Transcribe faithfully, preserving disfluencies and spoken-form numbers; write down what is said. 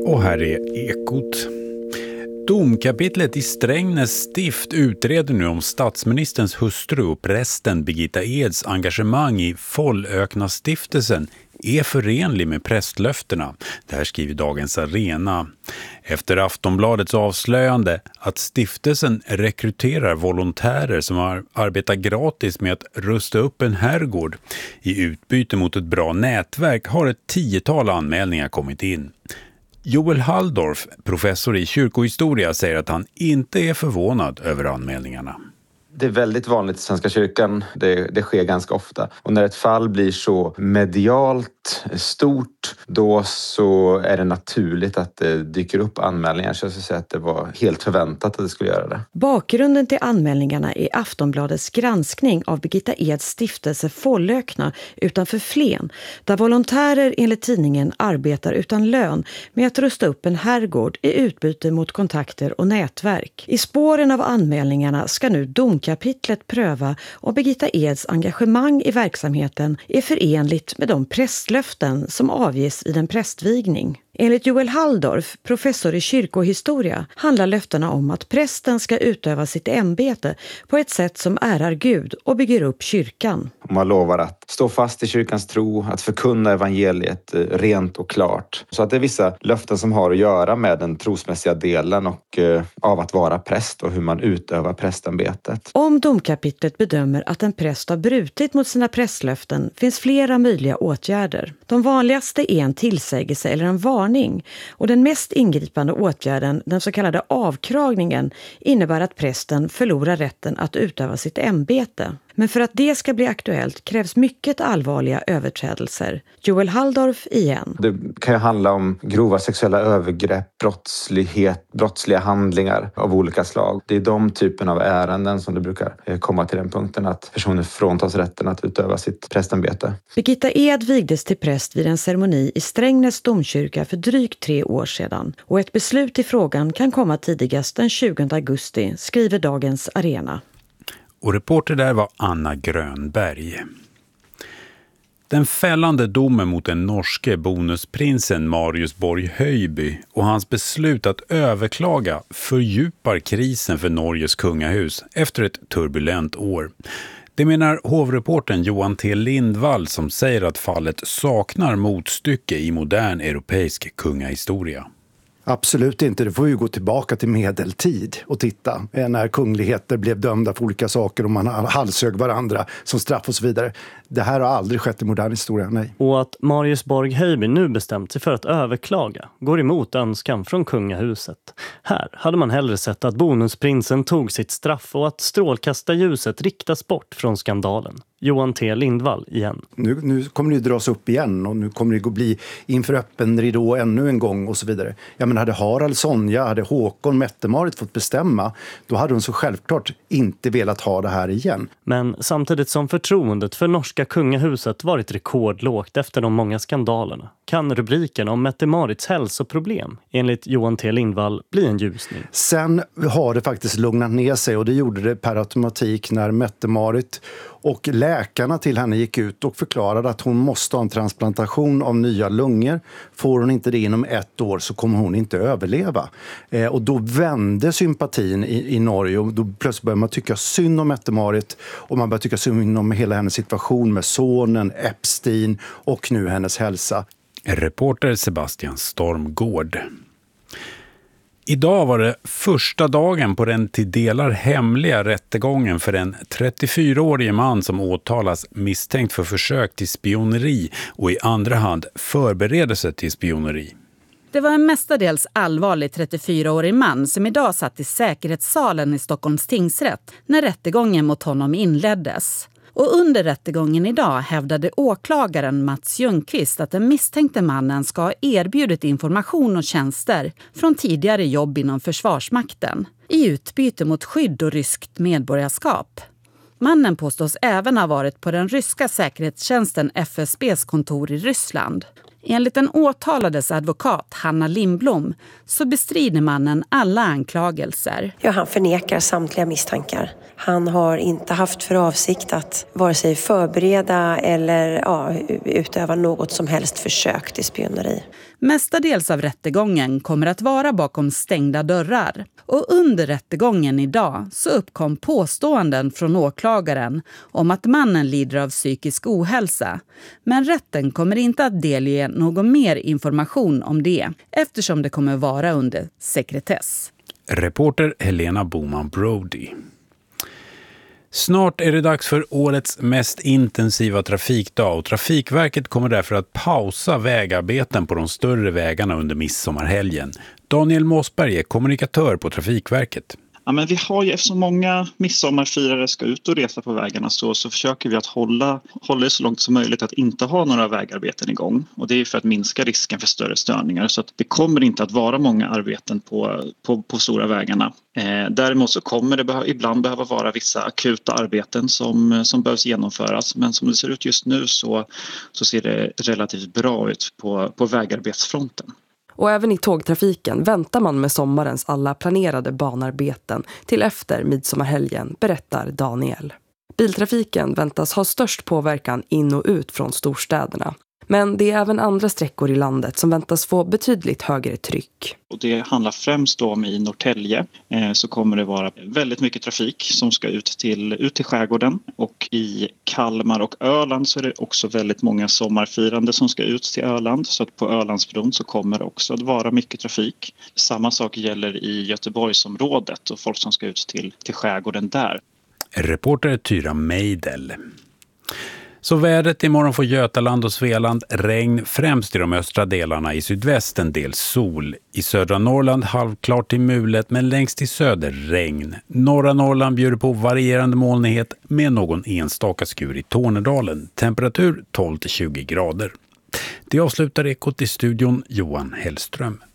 Och här är Ekot. Domkapitlet i Strängnäs stift utreder nu om statsministerns hustru och prästen Birgitta Eds engagemang i Follökna-stiftelsen är förenlig med prästlöftena. Det här skriver Dagens Arena. Efter Aftonbladets avslöjande att stiftelsen rekryterar volontärer som har arbetat gratis med att rusta upp en herrgård i utbyte mot ett bra nätverk har ett tiotal anmälningar kommit in. Joel Halldorf, professor i kyrkohistoria, säger att han inte är förvånad över anmälningarna. Det är väldigt vanligt i Svenska kyrkan, det, det sker ganska ofta. Och när ett fall blir så medialt stort, då så är det naturligt att det dyker upp anmälningar. Så jag skulle säga att det var helt förväntat att det skulle göra det. Bakgrunden till anmälningarna är Aftonbladets granskning av Birgitta Eds stiftelse Follökna utanför Flen, där volontärer enligt tidningen arbetar utan lön med att rusta upp en herrgård i utbyte mot kontakter och nätverk. I spåren av anmälningarna ska nu domkapitlet pröva om Birgitta Eds engagemang i verksamheten är förenligt med de prästlöften som avges vid en prästvigning. Enligt Joel Halldorf, professor i kyrkohistoria, handlar löftena om att prästen ska utöva sitt ämbete på ett sätt som ärar Gud och bygger upp kyrkan. Man lovar att stå fast i kyrkans tro, att förkunna evangeliet rent och klart. Så att det är vissa löften som har att göra med den trosmässiga delen och eh, av att vara präst och hur man utövar prästämbetet. Om domkapitlet bedömer att en präst har brutit mot sina prästlöften finns flera möjliga åtgärder. De vanligaste är en tillsägelse eller en varning. Och den mest ingripande åtgärden, den så kallade avkragningen, innebär att prästen förlorar rätten att utöva sitt ämbete. Men för att det ska bli aktuellt krävs mycket allvarliga överträdelser. Joel Halldorf igen. Det kan ju handla om grova sexuella övergrepp, brottslighet, brottsliga handlingar av olika slag. Det är de typen av ärenden som det brukar komma till den punkten att personer fråntas rätten att utöva sitt prästämbete. Birgitta Ed vigdes till präst vid en ceremoni i Strängnäs domkyrka för drygt tre år sedan. Och ett beslut i frågan kan komma tidigast den tjugonde augusti, skriver Dagens Arena. Och reporter där var Anna Grönberg. Den fällande domen mot den norske bonusprinsen Marius Borg Høiby och hans beslut att överklaga fördjupar krisen för Norges kungahus efter ett turbulent år. Det menar hovreportern Johan T. Lindvall som säger att fallet saknar motstycke i modern europeisk kungahistoria. Absolut inte. Det får ju gå tillbaka till medeltid och titta. När kungligheter blev dömda för olika saker och man halshög varandra som straff och så vidare. Det här har aldrig skett i modern historia, nej. Och att Marius Borg Høiby nu bestämt sig för att överklaga går emot önskan från kungahuset. Här hade man hellre sett att bonusprinsen tog sitt straff och att strålkastarljuset riktas bort från skandalen. Johan T. Lindvall igen. Nu, nu kommer det dras upp igen och nu kommer det att bli inför öppen ridå ännu en gång och så vidare. Ja, men hade Harald, Sonja, hade Håkon, Mette-Marit fått bestämma, då hade hon så självklart inte velat ha det här igen. Men samtidigt som förtroendet för norska kungahuset varit rekordlågt efter de många skandalerna kan rubriken om Mette-Marits hälsoproblem enligt Johan T. Lindvall bli en ljusning. Sen har det faktiskt lugnat ner sig och det gjorde det per automatik när Mette-Marit och läkarna till henne gick ut och förklarade att hon måste ha en transplantation av nya lungor. Får hon inte det inom ett år så kommer hon inte överleva. Eh, och då vände sympatin i, i Norge och då plötsligt började man tycka synd om Mette-Marit och man började tycka synd om hela hennes situation med sonen, Epstein och nu hennes hälsa. Reporter Sebastian Stormgård. Idag var det första dagen på den till delar hemliga rättegången för en trettiofyraårig man som åtalas misstänkt för försök till spioneri och i andra hand förberedelse till spioneri. Det var en mestadels allvarlig trettiofyraårig man som idag satt i säkerhetssalen i Stockholms tingsrätt när rättegången mot honom inleddes. Och under rättegången idag hävdade åklagaren Mats Ljungqvist att den misstänkte mannen ska ha erbjudit information och tjänster från tidigare jobb inom Försvarsmakten i utbyte mot skydd och ryskt medborgarskap. Mannen påstås även ha varit på den ryska säkerhetstjänsten F S B:s kontor i Ryssland. Enligt den åtalades advokat Hanna Lindblom så bestrider mannen alla anklagelser. Ja, han förnekar samtliga misstankar. Han har inte haft för avsikt att vare sig förbereda eller ja, utöva något som helst försök till spioneri. Mestadels av rättegången kommer att vara bakom stängda dörrar. Och under rättegången idag så uppkom påståenden från åklagaren om att mannen lider av psykisk ohälsa. Men rätten kommer inte att delge någon mer information om det eftersom det kommer vara under sekretess. Reporter Helena Boman Brody. Snart är det dags för årets mest intensiva trafikdag och Trafikverket kommer därför att pausa vägarbeten på de större vägarna under midsommarhelgen. Daniel Mossberg är kommunikatör på Trafikverket. Ja, men vi har ju, eftersom många midsommarfirare ska ut och resa på vägarna så, så försöker vi att hålla, hålla det så långt som möjligt att inte ha några vägarbeten igång. Och det är för att minska risken för större störningar. Så att det kommer inte att vara många arbeten på, på, på stora vägarna. Eh, däremot så kommer det behöva, ibland behöva vara vissa akuta arbeten som, som behövs genomföras. Men som det ser ut just nu så, så ser det relativt bra ut på, på vägarbetsfronten. Och även i tågtrafiken väntar man med sommarens alla planerade banarbeten till efter midsommarhelgen, berättar Daniel. Biltrafiken väntas ha störst påverkan in och ut från storstäderna. Men det är även andra sträckor i landet som väntas få betydligt högre tryck. Och det handlar främst om i Norrtälje eh, så kommer det vara väldigt mycket trafik som ska ut till, ut till skärgården. Och i Kalmar och Öland så är det också väldigt många sommarfirande som ska ut till Öland. Så att på Ölandsbron så kommer det också att vara mycket trafik. Samma sak gäller i Göteborgsområdet och folk som ska ut till, till skärgården där. Reporter Tyra Meidel. Så vädret imorgon får Götaland och Svealand regn främst i de östra delarna, i sydvästen del sol. I södra Norrland halvklart till mulet men längst i söder regn. Norra Norrland bjuder på varierande molnighet med någon enstaka skur i Tornedalen. Temperatur tolv till tjugo grader. Det avslutar Ekot i studion Johan Hellström.